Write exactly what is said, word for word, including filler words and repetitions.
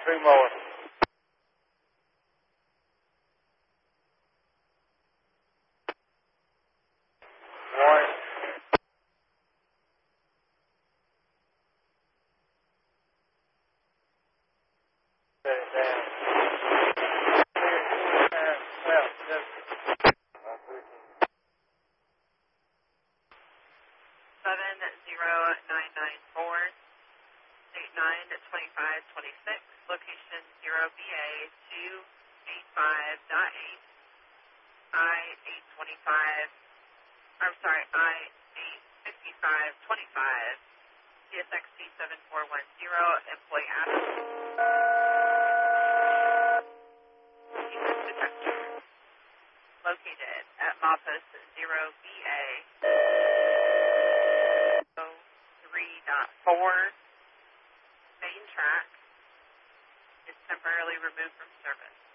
two more. One. Set it down. Well, just seven zero nine nine four eight nine twenty five twenty six. Location zero B A two eight five dot eight. I eight twenty five. I'm sorry, I eight fifty five twenty five. C S X T seven four one zero. Employee Adam. Defense detector. Located at Mopus zero B A three point four. Main track is temporarily removed from service.